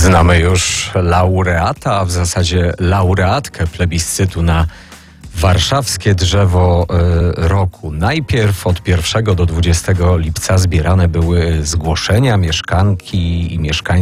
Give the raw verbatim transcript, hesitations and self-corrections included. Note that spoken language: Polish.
Znamy już laureata, a w zasadzie laureatkę plebiscytu na warszawskie drzewo y, roku. Najpierw od pierwszego do dwudziestego lipca zbierane były zgłoszenia mieszkanki i mieszkańców